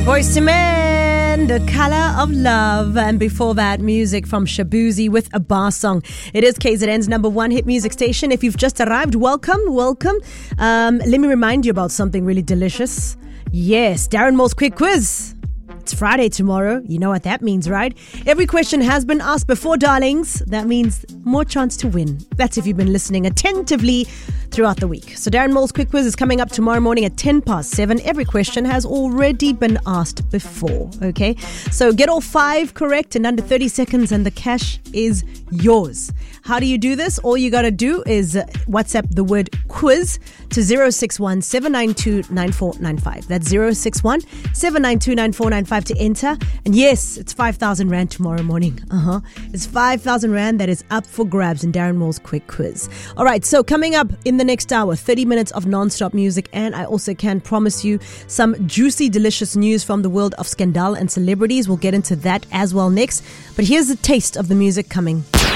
Boyz II Men, The Color of Love. And before that, music from Shabuzi with a bar song. It is KZN's number one hit music station. If you've just arrived, welcome. Let me remind you about something really delicious. Yes, Darren Moore's quick quiz. It's Friday tomorrow. You know what that means, right? Every question has been asked before, darlings. That means more chance to win. That's if you've been listening attentively throughout the week. So Darren Moore's quick quiz is coming up tomorrow morning at 7:10. Every question has already been asked before, okay? So get all 5 correct in under 30 seconds and the cash is yours. How do you do this? All you got to do is WhatsApp the word quiz to 061 792 9495. That's 061 792 9495 to enter. And yes, it's 5,000 Rand tomorrow morning. It's 5,000 Rand that is up for grabs in Darren Moore's quick quiz. All right, so coming up in the next hour, 30 minutes of non-stop music, and I also can promise you some juicy, delicious news from the world of scandal and celebrities. We'll get into that as well next. But here's a taste of the music coming.